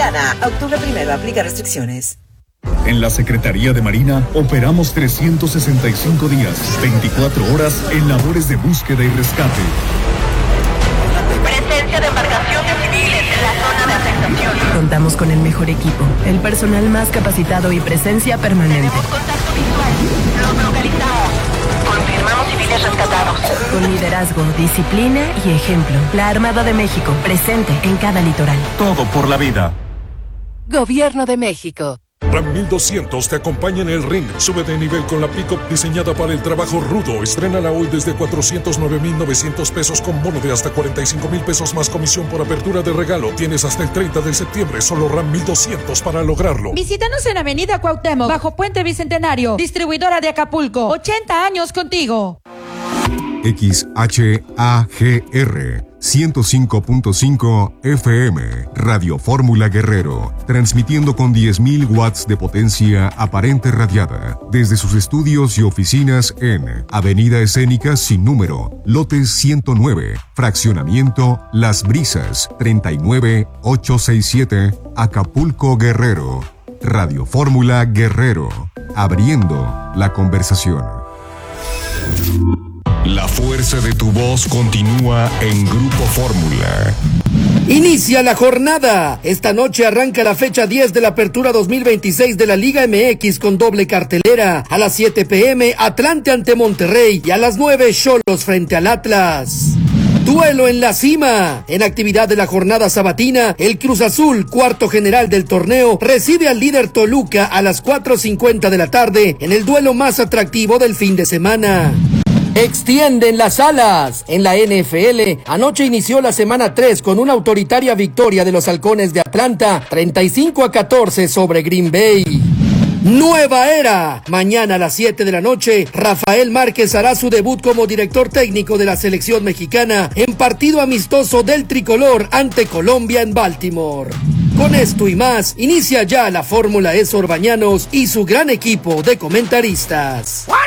Mexicana. Octubre 1, aplica restricciones. En la Secretaría de Marina operamos 365 días, 24 horas en labores de búsqueda y rescate. Presencia de embarcaciones civiles en la zona de afectación. Contamos con el mejor equipo, el personal más capacitado y presencia permanente. Tenemos contacto visual. Los localizamos. Confirmamos civiles rescatados. Con liderazgo, disciplina y ejemplo. La Armada de México, presente en cada litoral. Todo por la vida. Gobierno de México. Ram 1200 te acompaña en el ring. Sube de nivel con la pick-up diseñada para el trabajo rudo. Estrénala hoy desde 409,900 pesos con bono de hasta 45,000 pesos más comisión por apertura de regalo. Tienes hasta el 30 de septiembre. Solo Ram 1200 para lograrlo. Visítanos en Avenida Cuauhtémoc, bajo Puente Bicentenario. Distribuidora de Acapulco. 80 años contigo. XHAGR 105.5 FM, Radio Fórmula Guerrero, transmitiendo con 10.000 watts de potencia aparente radiada, desde sus estudios y oficinas en Avenida Escénica sin número, lote 109, fraccionamiento Las Brisas, 39867, Acapulco, Guerrero. Radio Fórmula Guerrero, abriendo la conversación. La fuerza de tu voz continúa en Grupo Fórmula. Inicia la jornada. Esta noche arranca la fecha 10 de la apertura 2026 de la Liga MX con doble cartelera. A las 7 p.m. Atlante ante Monterrey y a las 9 Xolos frente al Atlas. Duelo en la cima. En actividad de la jornada sabatina, el Cruz Azul, cuarto general del torneo, recibe al líder Toluca a las 4:50 de la tarde en el duelo más atractivo del fin de semana. Extienden las alas. En la NFL, anoche inició la semana 3 con una autoritaria victoria de los Halcones de Atlanta, 35-14 sobre Green Bay. Nueva era. Mañana a las 7 de la noche, Rafael Márquez hará su debut como director técnico de la selección mexicana en partido amistoso del tricolor ante Colombia en Baltimore. Con esto y más, inicia ya la Fórmula E Orbañanos y su gran equipo de comentaristas.